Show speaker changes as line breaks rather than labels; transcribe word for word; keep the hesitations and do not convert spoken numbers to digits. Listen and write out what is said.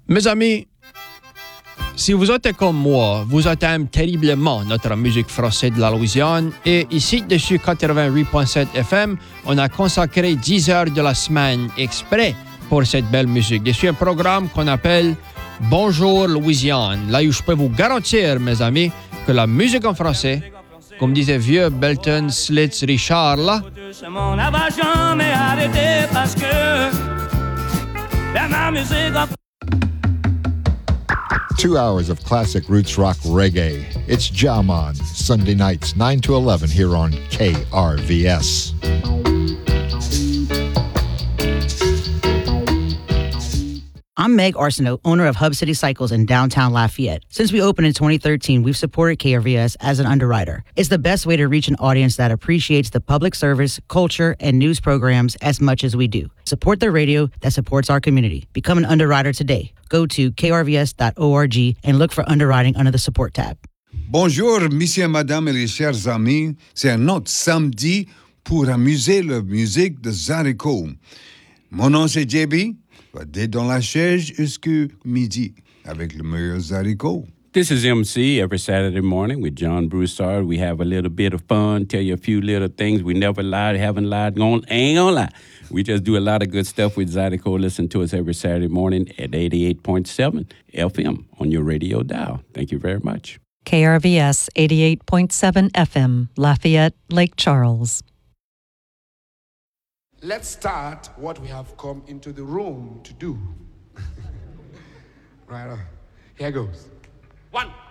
Mes amis, si vous êtes comme moi, vous aimez terriblement notre musique française de la Louisiane et ici, dessus quatre-vingt-huit virgule sept F M, on a consacré dix heures de la semaine exprès pour cette belle musique. Dessus un programme qu'on appelle Bonjour Louisiane, là où je peux vous garantir, mes amis, que la musique en français, comme disait vieux Belton Slits Richard, là,
Two hours of classic roots rock reggae. It's Jaman, Sunday nights, nine to eleven here on K R V S.
I'm Meg Arsenault, owner of Hub City Cycles in downtown Lafayette. Since we opened in twenty thirteen, we've supported K R V S as an underwriter. It's the best way to reach an audience that appreciates the public service, culture, and news programs as much as we do. Support the radio that supports our community. Become an underwriter today. Go to k r v s dot org and look for underwriting under the support tab.
Bonjour, messieurs, madame et les chers amis. C'est un autre samedi pour amuser la musique de Zydeco. Mon nom c'est J B. Dès dans la chaise jusqu'à midi avec le meilleur Zydeco.
This is M C every Saturday morning with John Broussard. We have a little bit of fun, tell you a few little things. We never lied, haven't lied, gonna, ain't gonna lie. We just do a lot of good stuff with Zydeco. Listen to us every Saturday morning at eighty-eight point seven F M on your radio dial. Thank you very much.
K R V S eighty-eight point seven F M, Lafayette, Lake Charles.
Let's start what we have come into the room to do. Right on. Here goes. One.